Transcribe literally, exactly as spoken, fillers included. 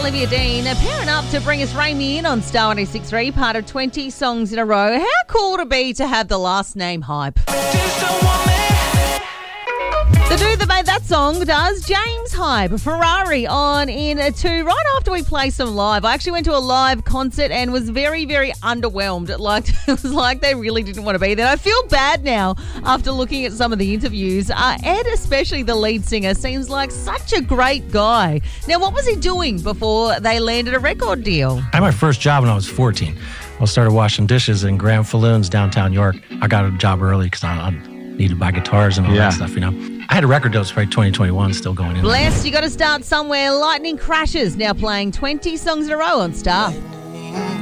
Olivia Dean pairing up to bring us Raimi in on Star one oh six point three, part of twenty songs in a row. How cool would it be to have the last name Hype? The dude that made that song does, James Hype, Ferrari on in two right after we play some live. I actually went to a live concert and was very, very underwhelmed. Like, it was like they really didn't want to be there. I feel bad now after looking at some of the interviews. Uh, Ed, especially the lead singer, seems like such a great guy. Now, what was he doing before they landed a record deal? I had my first job when I was fourteen. I started washing dishes in Grand Falloons, downtown York. I got a job early because I, I needed to buy guitars and all Yeah. that stuff, you know. I had a record deal, it's probably twenty twenty-one still going in. Bless, you got to start somewhere. Lightning Crashes now playing twenty songs in a row on Star.